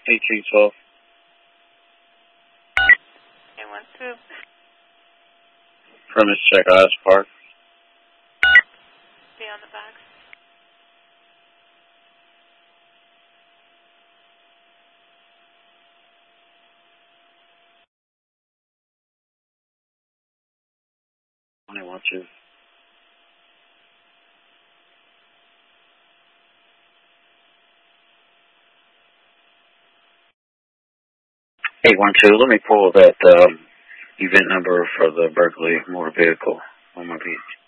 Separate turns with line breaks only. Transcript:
1812.
812.
Premise check Ice Park.
Be on the box.
I want you. 812. Let me pull that event number for the Berkeley motor vehicle on my beach.